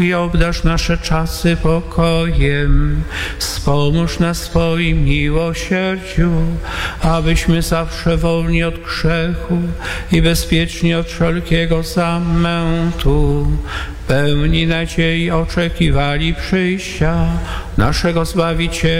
i obdarz nasze czasy pokojem. Wspomóż nas swoim miłosierdziu, abyśmy zawsze wolni od grzechu i bezpieczni od wszelkiego zamętu, pełni nadziei oczekiwali przyjścia naszego Zbawiciela